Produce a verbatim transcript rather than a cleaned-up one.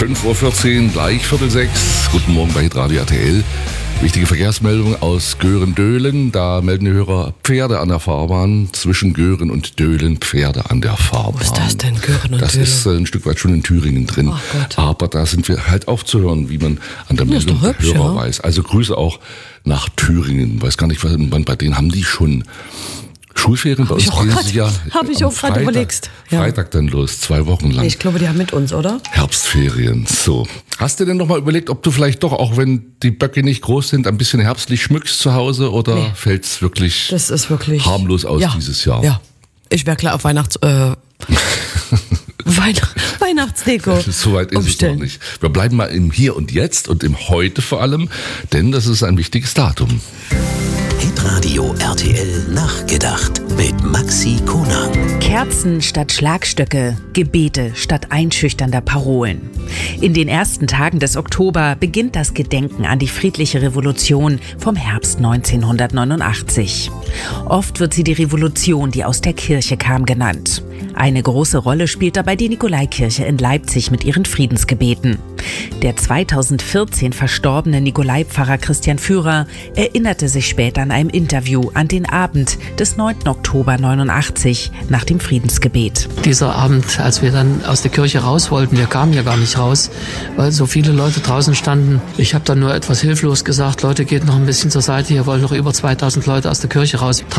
fünf Uhr vierzehn, gleich Viertel sechs. Guten Morgen bei Hitradio R T L. Wichtige Verkehrsmeldung aus Göhren-Döhlen. Da melden die Hörer Pferde an der Fahrbahn. Zwischen Göhren und Döhlen Pferde an der Fahrbahn. Wo ist das denn, Göhren und Das Döhlen? ist ein Stück weit schon in Thüringen drin. Ach Gott. Aber da sind wir halt aufzuhören, wie man an der Ja, ist Meldung doch der hübsch, Hörer ja. weiß. Also Grüße auch nach Thüringen. Weiß gar nicht, wann bei denen haben die schon Schulferien. Bei Hab ich uns auch gehen grad- sie ja hab ich am auch grad Freitag- überlegt. Ja. Freitag dann los, zwei Wochen lang. Ich glaube, die haben mit uns, oder? Herbstferien. So. Hast du denn noch mal überlegt, ob du vielleicht doch, auch wenn die Böcke nicht groß sind, ein bisschen herbstlich schmückst zu Hause oder Nee. fällt's wirklich Das ist wirklich harmlos aus ja. dieses Jahr? Ja, ich wäre klar auf Weihnachts... Äh, Weihn Weihnachtsdeko. Soweit ist umstellen. es noch nicht. Wir bleiben mal im Hier und Jetzt und im Heute vor allem, denn das ist ein wichtiges Datum. Hitradio R T L nachgedacht mit Maxi Konang. Kerzen statt Schlagstöcke, Gebete statt einschüchternder Parolen. In den ersten Tagen des Oktober beginnt das Gedenken an die friedliche Revolution vom Herbst neunzehnhundertneunundachtzig. Oft wird sie die Revolution, die aus der Kirche kam, genannt. Eine große Rolle spielt dabei die Nikolaikirche in Leipzig mit ihren Friedensgebeten. Der zweitausendvierzehn verstorbene Nikolaipfarrer Christian Führer erinnerte sich später in einem Interview an den Abend des neunten Oktober neunundachtzig nach dem Friedensgebet. Dieser Abend, als wir dann aus der Kirche raus wollten, wir kamen ja gar nicht raus, weil so viele Leute draußen standen. Ich habe dann nur etwas hilflos gesagt, Leute, geht noch ein bisschen zur Seite, hier wollen noch über zweitausend Leute aus der Kirche raus.